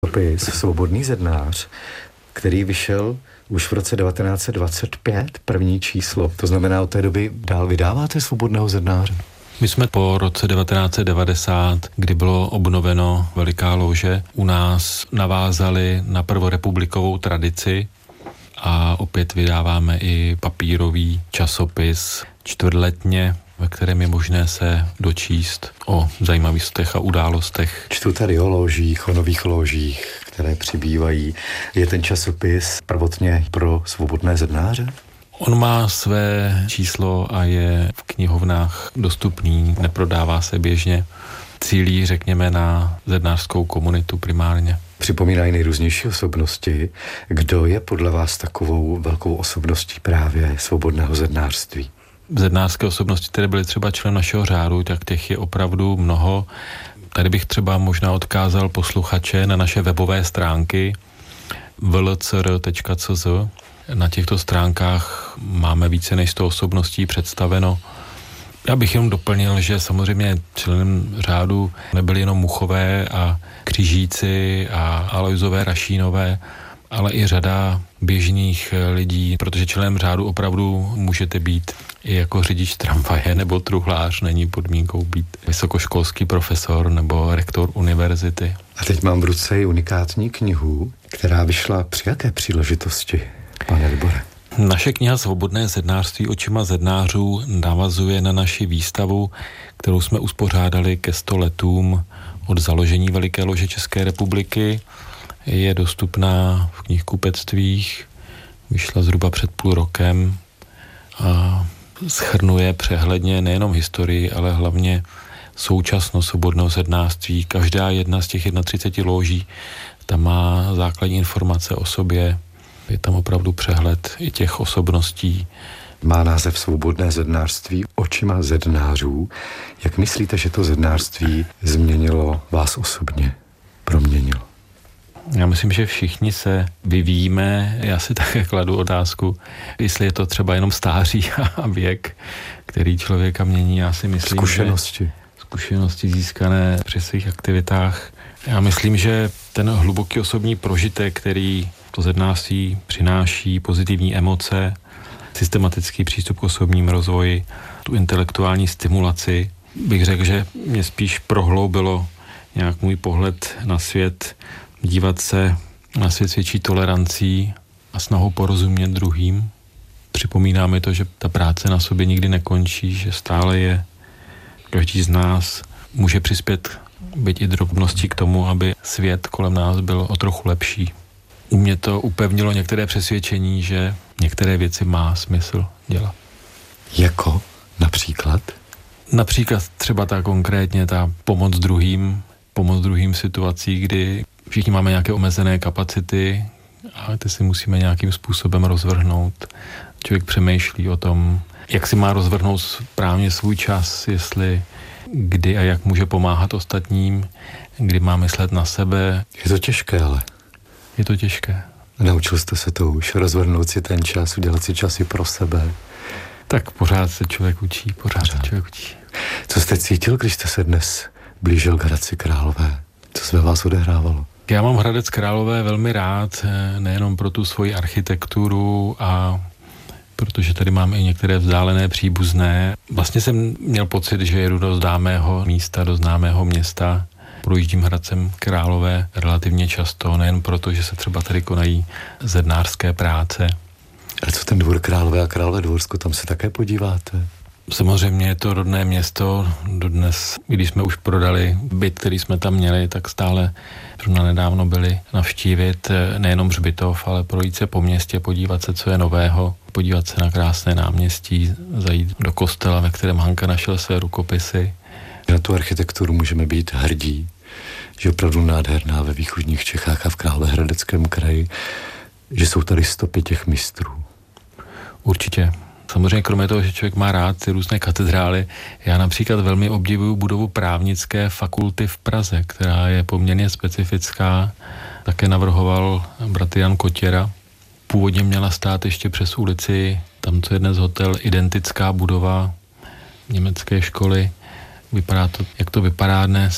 Opis Svobodný zednář, který vyšel už v roce 1925, první číslo. To znamená, od té doby dál vydáváte Svobodného zednáře? My jsme po roce 1990, kdy bylo obnoveno Veliká lože, u nás navázali na prvorepublikovou tradici a opět vydáváme i papírový časopis čtvrtletně, ve kterém je možné se dočíst o zajímavostech a událostech. Čtu tady o ložích, o nových ložích, které přibývají. Je ten časopis prvotně pro svobodné zednáře? On má své číslo a je v knihovnách dostupný, neprodává se běžně. Cílí, řekněme, na zednářskou komunitu primárně. Připomínají nejrůznější osobnosti. Kdo je podle vás takovou velkou osobností právě svobodného zednářství? Zednářské osobnosti, které byly třeba členem našeho řádu, tak těch je opravdu mnoho. Tady bych třeba možná odkázal posluchače na naše webové stránky vlcr.cz. Na těchto stránkách máme více než 100 osobností představeno. Já bych jenom doplnil, že samozřejmě členem řádu nebyli jenom Muchové a Křižíci a Alojzové Rašínové, ale i řada běžných lidí, protože členem řádu opravdu můžete být i jako řidič tramvaje nebo truhlář, není podmínkou být vysokoškolský profesor nebo rektor univerzity. A teď mám v ruce i unikátní knihu, která vyšla při jaké příležitosti, pane Libore? Naše kniha Svobodné zednářství očima zednářů navazuje na naši výstavu, kterou jsme uspořádali ke 100 letům od založení Veliké lože České republiky. Je dostupná v knihkupectvích, vyšla zhruba před půl rokem a shrnuje přehledně nejenom historii, ale hlavně současnost svobodného zednářství. Každá jedna z těch 31 loží tam má základní informace o sobě. Je tam opravdu přehled i těch osobností. Má název Svobodné zednářství očima zednářů. Jak myslíte, že to zednářství změnilo vás osobně? Proměnilo? Já myslím, že všichni se vyvíjíme. Já si také kladu otázku, jestli je to třeba jenom stáří a věk, který člověka mění. Já si myslím, zkušenosti získané při svých aktivitách. Já myslím, že ten hluboký osobní prožitek, který to zednářství přináší, pozitivní emoce, systematický přístup k osobním rozvoji, tu intelektuální stimulaci, bych řekl, že mě spíš prohloubilo nějak můj pohled na svět, dívat se na svět s větší tolerancí a snahou porozumět druhým. Připomíná mi to, že ta práce na sobě nikdy nekončí, že stále je každý z nás může přispět byť i drobností k tomu, aby svět kolem nás byl o trochu lepší. U mě to upevnilo některé přesvědčení, že některé věci má smysl dělat. Jako například? Například třeba konkrétně ta pomoc druhým situací, kdy všichni máme nějaké omezené kapacity a ty si musíme nějakým způsobem rozvrhnout. Člověk přemýšlí o tom, jak si má rozvrhnout správně svůj čas, jestli kdy a jak může pomáhat ostatním, kdy má myslet na sebe. Je to těžké, ale. Je to těžké. Naučil jste se to už, rozvrhnout si ten čas, udělat si časy pro sebe. Tak pořád se člověk učí, pořád. Co jste cítil, když jste se dnes blížil k Hradci Králové? Co se ve vás odehrávalo? Já mám Hradec Králové velmi rád, nejenom pro tu svoji architekturu a protože tady mám i některé vzdálené příbuzné. Vlastně jsem měl pocit, že jedu do známého místa, do známého města. Projíždím Hradcem Králové relativně často, nejen proto, že se třeba tady konají zednářské práce. A co ten Dvůr Králové a Králové Dvorsko, tam se také podíváte? Samozřejmě je to rodné město. Dodnes, když jsme už prodali byt, který jsme tam měli, tak stále zrovna nedávno byli navštívit nejenom hřbitov, ale projít se po městě, podívat se, co je nového, podívat se na krásné náměstí, zajít do kostela, ve kterém Hanka našel své rukopisy. Na tu architekturu můžeme být hrdí, že je opravdu nádherná ve východních Čechách a v Královéhradeckém kraji, že jsou tady stopy těch mistrů. Určitě. Samozřejmě kromě toho, že člověk má rád ty různé katedrály, já například velmi obdivuju budovu právnické fakulty v Praze, která je poměrně specifická. Také navrhoval bratr Jan Kotěra. Původně měla stát ještě přes ulici, tam, co je dnes hotel, identická budova německé školy. Vypadá to, jak to vypadá dnes,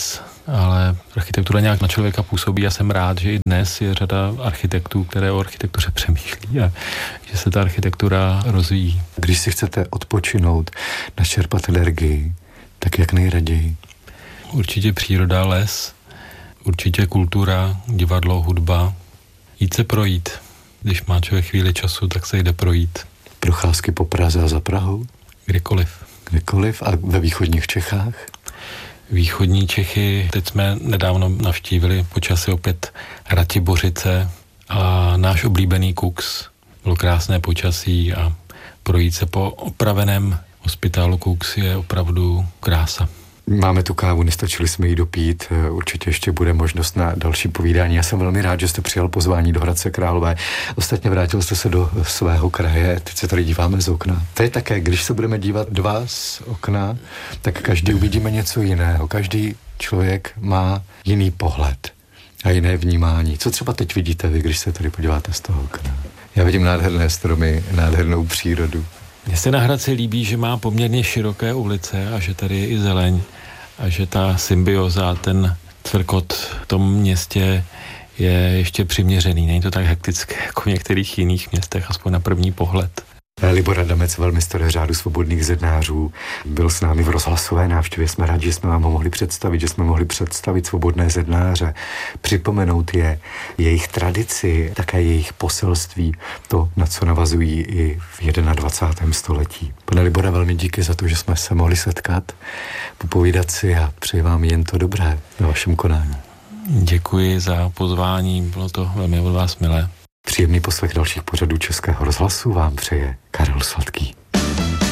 ale architektura nějak na člověka působí a jsem rád, že i dnes je řada architektů, které o architektuře přemýšlí a že se ta architektura rozvíjí. Když si chcete odpočinout, načerpat energii, tak jak nejraději? Určitě příroda, les, určitě kultura, divadlo, hudba. Jít se projít. Když má člověk chvíli času, tak se jde projít. Procházky po Praze a za Prahou? Kdekoliv. Kdekoliv? A ve východních Čechách? Východní Čechy, teď jsme nedávno navštívili počasí opět Ratibořice a náš oblíbený Kux. Bylo krásné počasí a projít se po opraveném hospitálu Kux je opravdu krása. Máme tu kávu, nestačili jsme ji dopít, určitě ještě bude možnost na další povídání. Já jsem velmi rád, že jste přijal pozvání do Hradce Králové. Ostatně vrátil jste se do svého kraje, teď se tady díváme z okna. To je také, když se budeme dívat do vás z okna, tak každý uvidíme něco jiného. Každý člověk má jiný pohled a jiné vnímání. Co třeba teď vidíte vy, když se tady podíváte z toho okna? Já vidím nádherné stromy, nádhernou přírodu. Mně se na Hradci líbí, že má poměrně široké ulice a že tady je i zeleň a že ta symbioza, ten cvrkot v tom městě je ještě přiměřený. Není to tak hektické jako v některých jiných městech, aspoň na první pohled. Libor Adamec, velmistr Řádu svobodných zednářů, byl s námi v rozhlasové návštěvě. Jsme rádi, že jsme vám ho mohli představit, že jsme mohli představit svobodné zednáře, připomenout jejich tradici, také jejich poselství, to, na co navazují i v 21. století. Pane Libore, velmi díky za to, že jsme se mohli setkat, popovídat si a přeji vám jen to dobré na vašem konání. Děkuji za pozvání, bylo to velmi od vás milé. Příjemný poslech dalších pořadů Českého rozhlasu vám přeje Karel Sladký.